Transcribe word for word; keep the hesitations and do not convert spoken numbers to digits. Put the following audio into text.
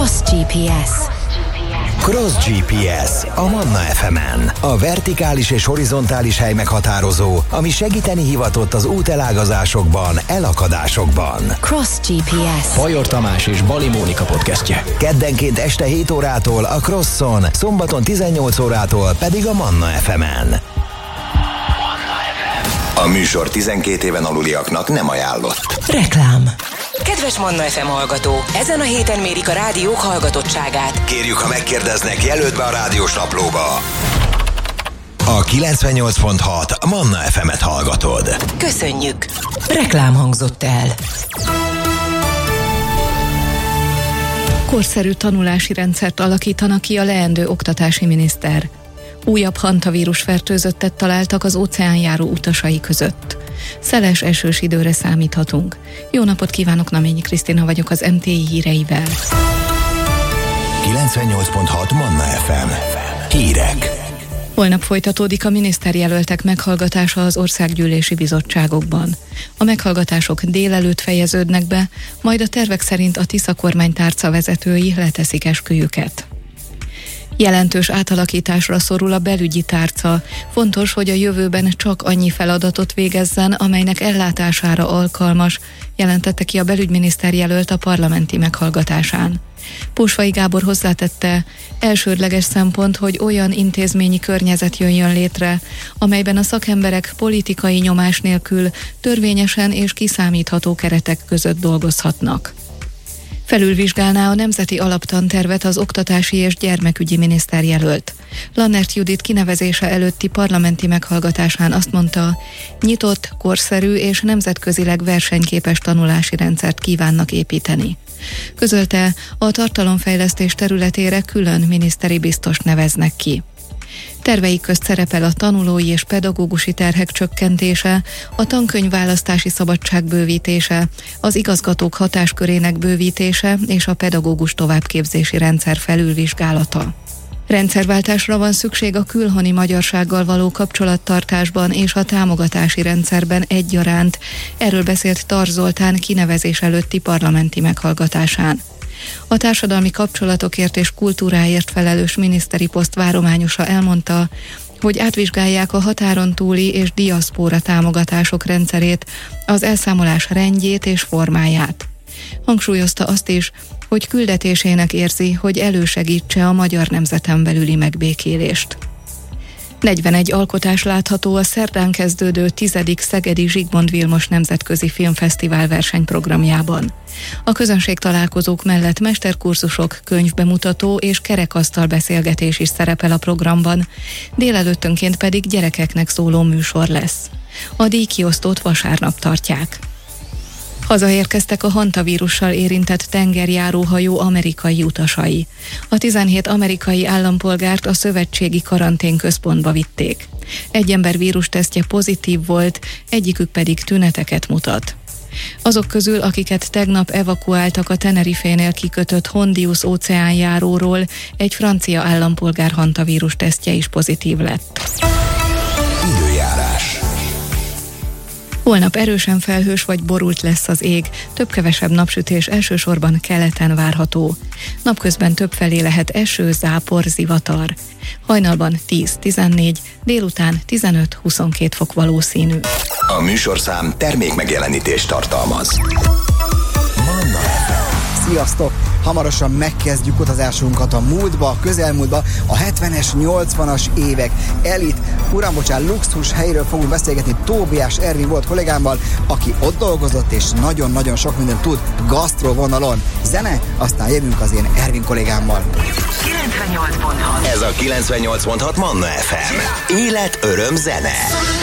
Cross gé pé es. Cross gé pé es a Manna ef emen. A vertikális és horizontális hely meghatározó, ami segíteni hivatott az útelágazásokban, elakadásokban. Cross gé pé es. Bajor Tamás és Bali Mónika podcastje. Keddenként este hét órától a Crosson, szombaton tizennyolc órától pedig a Manna ef emen. A műsor tizenkét éven aluliaknak nem ajánlott. Reklám. Kedves Manna ef em hallgató, ezen a héten mérik a rádiók hallgatottságát. Kérjük, ha megkérdeznek, jelölt be a rádiós naplóba. A kilencvennyolc pont hat Manna ef emet hallgatod. Köszönjük! Reklám hangzott el. Korszerű tanulási rendszert alakítanak ki a leendő oktatási miniszter. Újabb hantavírus fertőzöttet találtak az óceánjáró utasai között. Szeles, esős időre számíthatunk. Jó napot kívánok, Naményi Krisztina vagyok az em té i híreivel. kilencvennyolc pont hat Manna ef em. Hírek. Holnap folytatódik a miniszterjelöltek meghallgatása az országgyűlési bizottságokban. A meghallgatások délelőtt fejeződnek be, majd a tervek szerint a Tisza kormány tárca vezetői leteszik esküjüket. Jelentős átalakításra szorul a belügyi tárca. Fontos, hogy a jövőben csak annyi feladatot végezzen, amelynek ellátására alkalmas, jelentette ki a belügyminiszter jelölt a parlamenti meghallgatásán. Pósvai Gábor hozzátette, elsődleges szempont, hogy olyan intézményi környezet jöjjön létre, amelyben a szakemberek politikai nyomás nélkül törvényesen és kiszámítható keretek között dolgozhatnak. Felülvizsgálná a Nemzeti Alaptantervet az oktatási és gyermekügyi miniszterjelölt. Lannert Judit kinevezése előtti parlamenti meghallgatásán azt mondta, nyitott, korszerű és nemzetközileg versenyképes tanulási rendszert kívánnak építeni. Közölte, a tartalomfejlesztés területére külön miniszteri biztost neveznek ki. Terveik közt szerepel a tanulói és pedagógusi terhek csökkentése, a tankönyvválasztási szabadság bővítése, az igazgatók hatáskörének bővítése és a pedagógus továbbképzési rendszer felülvizsgálata. Rendszerváltásra van szükség a külhoni magyarsággal való kapcsolattartásban és a támogatási rendszerben egyaránt, erről beszélt Tar Zoltán kinevezés előtti parlamenti meghallgatásán. A társadalmi kapcsolatokért és kultúráért felelős miniszteri poszt várományosa elmondta, hogy átvizsgálják a határon túli és diaszpóra támogatások rendszerét, az elszámolás rendjét és formáját. Hangsúlyozta azt is, hogy küldetésének érzi, hogy elősegítse a magyar nemzeten belüli megbékélést. negyvenegy alkotás látható a szerdán kezdődő tizedik Szegedi Zsigmond Vilmos Nemzetközi Filmfesztivál versenyprogramjában. A közönség találkozók mellett mesterkurzusok, könyvbemutató és kerekasztal beszélgetés is szerepel a programban, délelőttönként pedig gyerekeknek szóló műsor lesz. A díjkiosztót vasárnap tartják. Hazaérkeztek a hantavírussal érintett tengerjáróhajó amerikai utasai. A tizenhét amerikai állampolgárt a szövetségi karanténközpontba vitték. Egy ember vírustesztje pozitív volt, egyikük pedig tüneteket mutat. Azok közül, akiket tegnap evakuáltak a Tenerifénél kikötött Hondius óceánjáróról, egy francia állampolgár hantavírus tesztje is pozitív lett. Időjárás. Holnap erősen felhős vagy borult lesz az ég, több-kevesebb napsütés elsősorban keleten várható. Napközben többfelé lehet eső, zápor, zivatar. Hajnalban tíz-tizennégy, délután tizenöt-huszonkét fok valószínű. A műsorszám termék megjelenítést tartalmaz. Manna ef em. Sziasztok! Hamarosan megkezdjük utazásunkat a múltba, a közelmúltba, a hetvenes, nyolcvanas évek elit, uram, bocsán, luxus helyről fogunk beszélgetni Tóbiás Ervin volt kollégámmal, aki ott dolgozott és nagyon-nagyon sok mindent tud gasztró vonalon. Zene, aztán jövünk az én Ervin kollégámmal. kilencvennyolc pont hat. Ez a kilencvennyolc pont hat Manna ef em. Élet, öröm, zene.